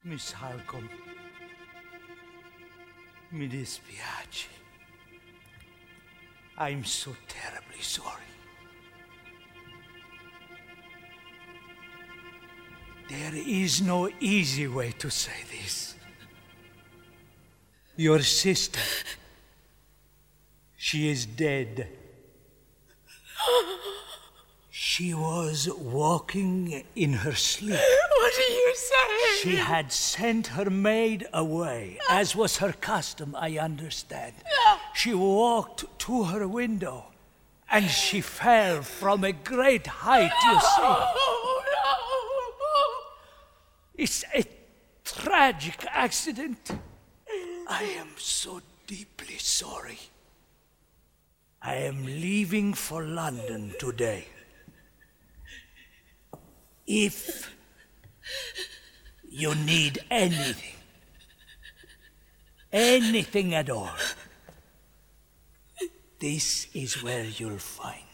Miss Halcombe, mi dispiace. I'm so terribly sorry. There is no easy way to say this. Your sister, she is dead. She was walking in her sleep. What are you saying? She had sent her maid away, as was her custom, I understand. She walked to her window, and she fell from a great height, you see. It's a tragic accident. I am so deeply sorry. I am leaving for London today. If you need anything at all, this is where you'll find